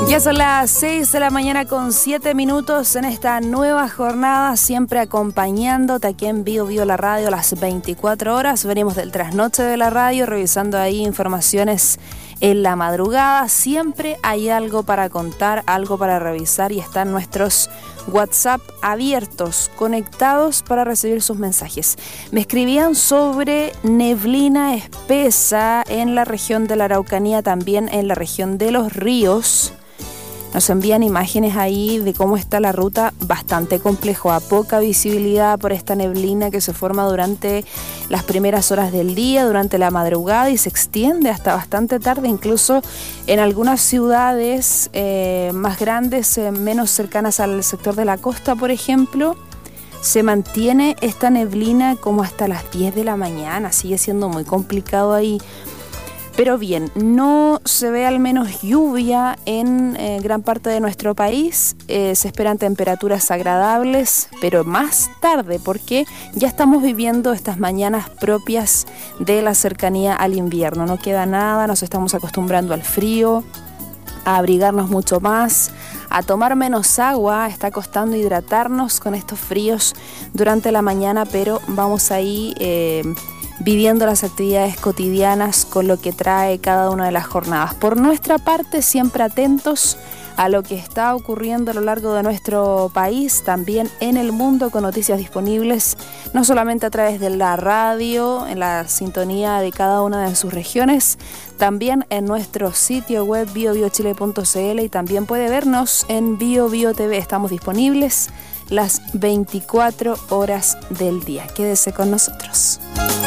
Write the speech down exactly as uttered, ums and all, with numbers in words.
Ya son las seis de la mañana con siete minutos en esta nueva jornada, siempre acompañándote aquí en Bio Bio la Radio a las veinticuatro horas. Venimos del trasnoche de la radio, revisando ahí informaciones en la madrugada. Siempre hay algo para contar, algo para revisar y están nuestros WhatsApp abiertos, conectados para recibir sus mensajes. Me escribían sobre neblina espesa en la región de la Araucanía, también en la región de Los Ríos. Nos envían imágenes ahí de cómo está la ruta, bastante complejo, a poca visibilidad por esta neblina que se forma durante las primeras horas del día, durante la madrugada y se extiende hasta bastante tarde, incluso en algunas ciudades eh, más grandes, eh, menos cercanas al sector de la costa, por ejemplo, se mantiene esta neblina como hasta las diez de la mañana, sigue siendo muy complicado ahí. Pero bien, no se ve al menos lluvia en eh, gran parte de nuestro país, eh, se esperan temperaturas agradables, pero más tarde, porque ya estamos viviendo estas mañanas propias de la cercanía al invierno. No queda nada, nos estamos acostumbrando al frío, a abrigarnos mucho más, a tomar menos agua, está costando hidratarnos con estos fríos durante la mañana, pero vamos ahí Eh, viviendo las actividades cotidianas con lo que trae cada una de las jornadas. Por nuestra parte, siempre atentos a lo que está ocurriendo a lo largo de nuestro país, también en el mundo, con noticias disponibles, no solamente a través de la radio, en la sintonía de cada una de sus regiones, también en nuestro sitio web bio bio chile punto c l y también puede vernos en Bio Bio T V. Estamos disponibles las veinticuatro horas del día. Quédese con nosotros.